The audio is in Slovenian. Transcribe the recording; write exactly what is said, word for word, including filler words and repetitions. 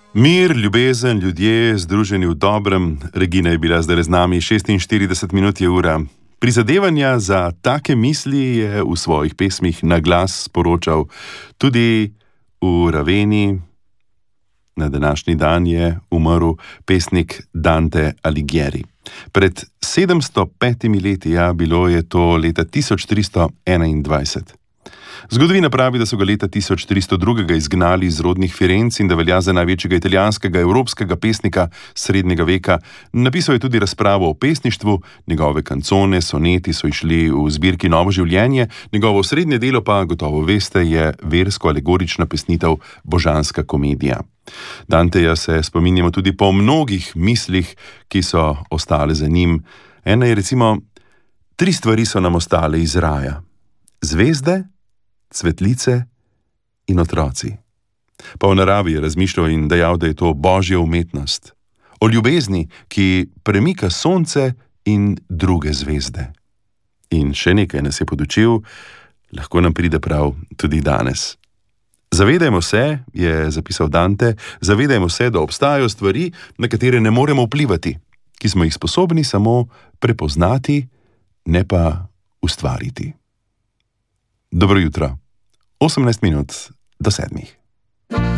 Mir, ljubezen, ljudje, združeni v dobrem. Regina je bila zdaj z nami, šestinštirideset minut je ura. Prizadevanja za take misli je v svojih pesmih na glas sporočal tudi v Raveni. Na današnji dan je umrl pesnik Dante Alighieri. Pred sedemsto petimi leti, ja, bilo je to leta tisoč tristo enaindvajset. Zgodovina pravi, da so ga leta tisoč tristo dva izgnali iz rodnih Firenc in da velja za največjega italijanskega evropskega pesnika srednjega veka. Napisal je tudi razpravo o pesništvu, njegove kancone, soneti so išli v zbirki Novo življenje, njegovo srednje delo pa, gotovo veste, je versko-alegorična pesnitev Božanska komedija. Danteja se spominjamo tudi po mnogih mislih, ki so ostale za njim. Ena je recimo: tri stvari so nam ostale iz raja. Zvezde, cvetlice in otroci. Pa o naravi je razmišljal in dejal, da je to božja umetnost. O ljubezni, ki premika sonce in druge zvezde. In še nekaj nas je podučil, lahko nam pride prav tudi danes. Zavedajmo se, je zapisal Dante, zavedajmo se, da obstajajo stvari, na katere ne moremo vplivati, ki smo jih sposobni samo prepoznati, ne pa ustvariti. Dobro jutro. osemnajst minut do sedmih.